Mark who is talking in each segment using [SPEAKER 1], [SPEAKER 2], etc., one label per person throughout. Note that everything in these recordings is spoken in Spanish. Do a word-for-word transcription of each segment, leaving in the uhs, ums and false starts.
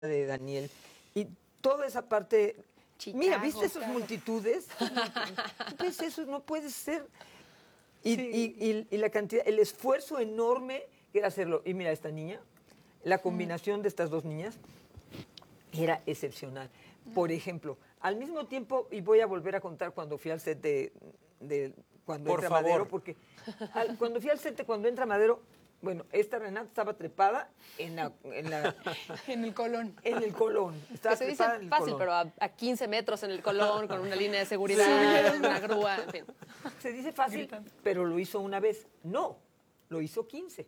[SPEAKER 1] de Daniel. Y toda esa parte... Chicago, mira, ¿viste esas claro. multitudes? ¿Ves eso? No puede ser. Y, sí. y, y, y la cantidad, el esfuerzo enorme que era hacerlo. Y mira, esta niña, la combinación mm. de estas dos niñas era excepcional. Por ejemplo, al mismo tiempo, y voy a volver a contar cuando fui al set de... de cuando
[SPEAKER 2] Por
[SPEAKER 1] entra
[SPEAKER 2] favor.
[SPEAKER 1] Madero, porque al, cuando fui al set de cuando entra Madero, bueno, esta Renata estaba trepada en la... En, la,
[SPEAKER 3] en el colón.
[SPEAKER 1] En el colón. Estaba
[SPEAKER 4] que se dice
[SPEAKER 1] en el
[SPEAKER 4] fácil,
[SPEAKER 1] colón.
[SPEAKER 4] pero a, a quince metros en el colón, con una línea de seguridad, sí. una grúa, en fin.
[SPEAKER 1] Se dice fácil, pero lo hizo una vez. No, lo hizo quince.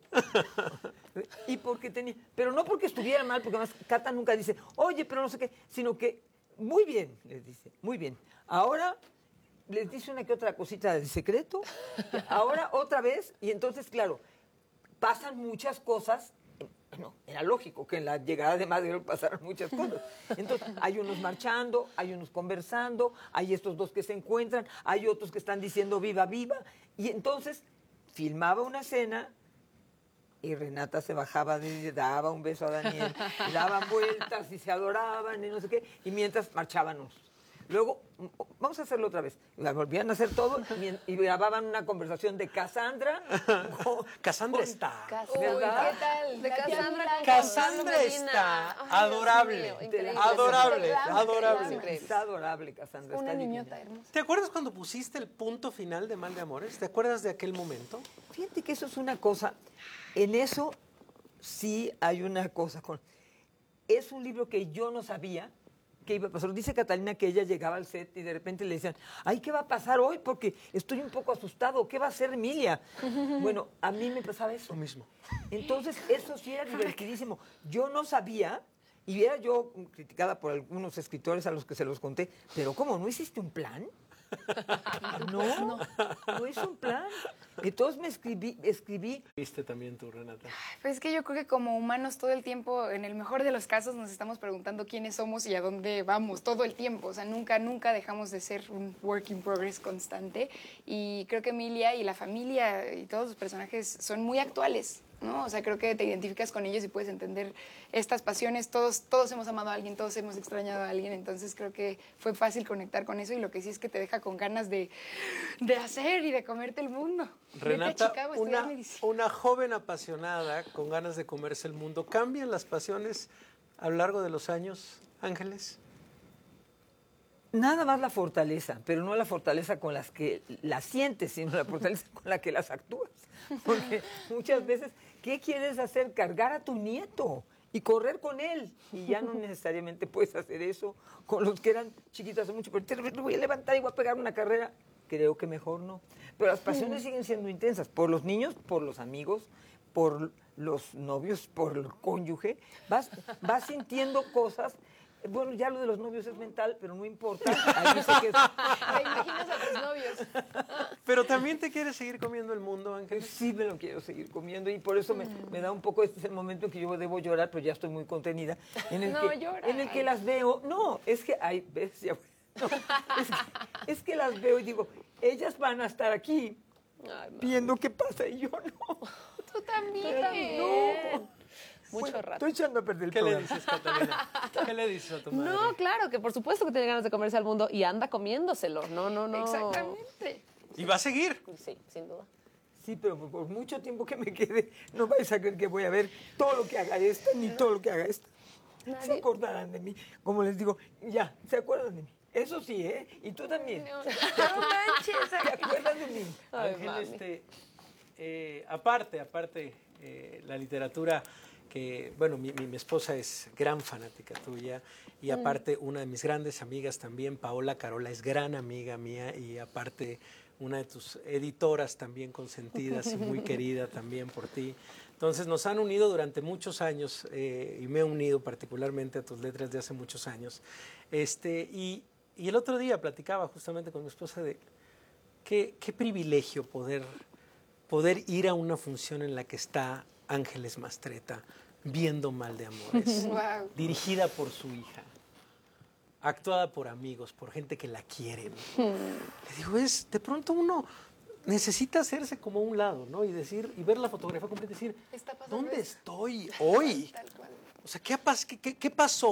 [SPEAKER 1] Y porque tenía... Pero no porque estuviera mal, porque además Cata nunca dice, oye, pero no sé qué, sino que, muy bien, les dice, muy bien. Ahora... les dice una que otra cosita de secreto, ahora otra vez, y entonces, claro, pasan muchas cosas. No, era lógico que en la llegada de Madero pasaran muchas cosas. Entonces, hay unos marchando, hay unos conversando, hay estos dos que se encuentran, hay otros que están diciendo viva, viva, y entonces filmaba una escena y Renata se bajaba, de, daba un beso a Daniel, y daban vueltas y se adoraban y no sé qué, y mientras marchábamos. Luego, vamos a hacerlo otra vez. La volvían a hacer todo y grababan una conversación de Cassandra. Con,
[SPEAKER 2] Cassandra
[SPEAKER 1] con,
[SPEAKER 2] está.
[SPEAKER 4] Uy, ¿qué tal? De Cassandra con
[SPEAKER 2] Cassandra está Ay, adorable. Mío, adorable, adorable.
[SPEAKER 1] Está adorable, Cassandra.
[SPEAKER 3] Una
[SPEAKER 1] está
[SPEAKER 3] niñota
[SPEAKER 1] divina.
[SPEAKER 3] hermosa.
[SPEAKER 2] ¿Te acuerdas cuando pusiste el punto final de Mal de Amores? ¿Te acuerdas de aquel momento?
[SPEAKER 1] Fíjate que eso es una cosa. En eso sí hay una cosa. Con, es un libro que yo no sabía que iba a pasar. Dice Catalina que ella llegaba al set y de repente le decían, ay, ¿qué va a pasar hoy? Porque estoy un poco asustado. ¿Qué va a hacer Emilia? Bueno, a mí me pasaba eso.
[SPEAKER 2] Lo mismo.
[SPEAKER 1] Entonces, eso sí era divertidísimo. Yo no sabía, y era yo criticada por algunos escritores a los que se los conté, pero ¿cómo? ¿No hiciste un plan? No, no, no hice un plan. Entonces me escribí, escribí.
[SPEAKER 2] ¿Viste también tú, Renata?
[SPEAKER 3] Pues es que yo creo que como humanos todo el tiempo, en el mejor de los casos, nos estamos preguntando quiénes somos y a dónde vamos todo el tiempo. O sea, nunca, nunca dejamos de ser un work in progress constante. Y creo que Emilia y la familia y todos los personajes son muy actuales, ¿no? O sea, creo que te identificas con ellos y puedes entender estas pasiones. Todos, todos hemos amado a alguien, todos hemos extrañado a alguien. Entonces creo que fue fácil conectar con eso y lo que sí es que te deja con ganas de, de hacer y de comerte el mundo.
[SPEAKER 2] Renata, Chicago, una, una joven apasionada con ganas de comerse el mundo. ¿Cambian las pasiones a lo largo de los años, Ángeles?
[SPEAKER 1] Nada más la fortaleza, pero no la fortaleza con las que las sientes, sino la fortaleza con la que las actúas. Porque muchas veces, ¿qué quieres hacer? Cargar a tu nieto y correr con él. Y ya no necesariamente puedes hacer eso con los que eran chiquitos hace mucho. Pero te voy a levantar y voy a pegar una carrera. Creo que mejor no. Pero las pasiones mm. siguen siendo intensas. Por los niños, por los amigos, por los novios, por el cónyuge. Vas, vas sintiendo cosas. Bueno, ya lo de los novios es mental, pero no importa. Ahí dice que es...
[SPEAKER 3] ¿Te imaginas a tus novios?
[SPEAKER 2] Pero también te quieres seguir comiendo el mundo, Ángel.
[SPEAKER 1] Sí, me lo quiero seguir comiendo y por eso me, mm. me da un poco, este es el momento en que yo debo llorar, pero ya estoy muy contenida. En el
[SPEAKER 3] no,
[SPEAKER 1] que,
[SPEAKER 3] llora.
[SPEAKER 1] En el que las veo, no, es que hay, ves, ya, no, es, que, es que las veo y digo, ellas van a estar aquí Ay, viendo qué pasa y yo no.
[SPEAKER 3] Tú también.
[SPEAKER 1] No.
[SPEAKER 4] Mucho
[SPEAKER 1] bueno,
[SPEAKER 4] rato.
[SPEAKER 1] Estoy echando a perder el
[SPEAKER 2] ¿Qué
[SPEAKER 1] programa.
[SPEAKER 2] le dices, Catalina? ¿Qué le dices a tu madre?
[SPEAKER 4] No, claro, que por supuesto que tiene ganas de comerse al mundo y anda comiéndoselo. No, no, no.
[SPEAKER 3] Exactamente.
[SPEAKER 2] ¿Y va a seguir?
[SPEAKER 4] Sí, sin duda.
[SPEAKER 1] Sí, pero por, por mucho tiempo que me quede, no vais a creer que voy a ver todo lo que haga esta, ni todo lo que haga esta. Nadie. Se acordarán de mí. Como les digo, ya, se acuerdan de mí. Eso sí, ¿eh? Y tú también.
[SPEAKER 3] No, no manches.
[SPEAKER 1] ¿Se acuerdan de mí?
[SPEAKER 2] Ay, Ángel, este, eh, aparte, aparte, eh, la literatura... que, bueno, mi, mi, mi esposa es gran fanática tuya y aparte una de mis grandes amigas también, Paola Carola, es gran amiga mía y aparte una de tus editoras también consentidas y muy querida también por ti. Entonces nos han unido durante muchos años eh, y me he unido particularmente a tus letras de hace muchos años. Este, y, y el otro día platicaba justamente con mi esposa de qué, qué privilegio poder, poder ir a una función en la que está Ángeles Mastretta viendo Mal de Amores,
[SPEAKER 3] wow.
[SPEAKER 2] dirigida por su hija, actuada por amigos, por gente que la quieren. Le digo, es, de pronto uno necesita hacerse como a un lado, ¿no? Y decir, y ver la fotografía completa y decir, ¿dónde estoy hoy?
[SPEAKER 3] Tal cual.
[SPEAKER 2] O sea, ¿qué, ha pas- qué- qué- qué pasó